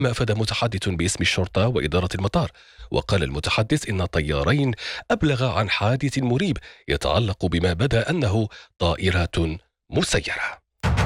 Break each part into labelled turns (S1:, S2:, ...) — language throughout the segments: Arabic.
S1: ما أفاد متحدث باسم الشرطة وإدارة المطار. وقال المتحدث إن الطيارين أبلغ عن حادث مريب يتعلق بما بدا أنه طائرات مسيرة.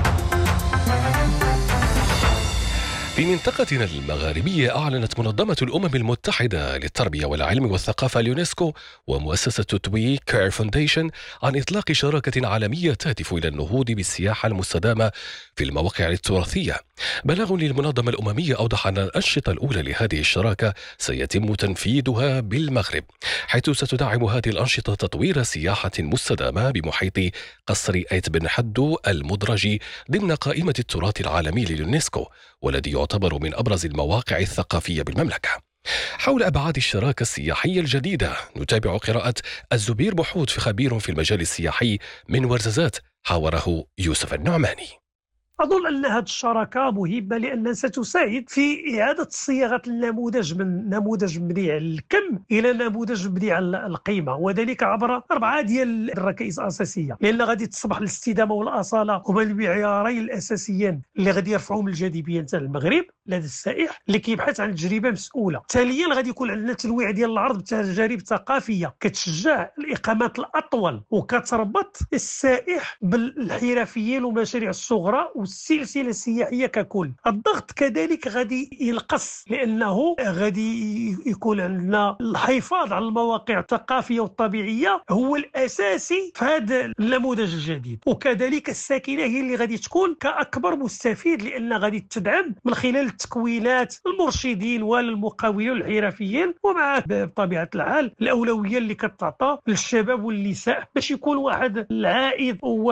S1: في منطقتنا المغاربية، أعلنت منظمة الأمم المتحدة للتربية والعلم والثقافة اليونسكو ومؤسسة توي كير فونديشن عن إطلاق شراكة عالمية تهدف إلى النهوض بالسياحة المستدامة في المواقع التراثية. بلاغ للمنظمة الأممية أوضح أن الأنشطة الأولى لهذه الشراكة سيتم تنفيذها بالمغرب، حيث ستدعم هذه الأنشطة تطوير سياحة مستدامة بمحيط قصر أيت بن حدو المدرج ضمن قائمة التراث العالمي لليونسكو، والذي يعتبر من أبرز المواقع الثقافية بالمملكة. حول أبعاد الشراكة السياحية الجديدة نتابع قراءة الزبير بحوث في خبير في المجال السياحي من ورزازات، حاوره يوسف النعماني.
S2: أظن أن هذه الشراكة مهمة لأنها ستساعد في إعادة صياغة النموذج من نموذج مبني على الكم إلى نموذج مبني على القيمة، وذلك عبر 4 ديال الركائز الأساسية، لأن غادي تصبح الاستدامة والأصالة هما المعيارين الأساسيين اللي غادي يرفعوا من الجاذبية نتاع المغرب لدى السائح اللي كيبحث عن تجربة مسؤولة. ثانيا غادي يكون عندنا تنويع ديال العرض بتجارب ثقافية كتشجع الإقامات الأطول وكتربط السائح بالحرفيين والمشاريع الصغرى والسلسلة السياحية ككل. الضغط كذلك غادي ينقص لأنه غادي يكون عندنا الحفاظ على المواقع الثقافية والطبيعية هو الأساسي في هذا النموذج الجديد، وكذلك الساكنة هي اللي غادي تكون كأكبر مستفيد، لأن غادي تدعم من خلال التكوينات المرشدين والمقاولين والحرفيين، ومع بطبيعة الحال الأولوية اللي كتعطى للشباب والنساء باش يكون واحد العائد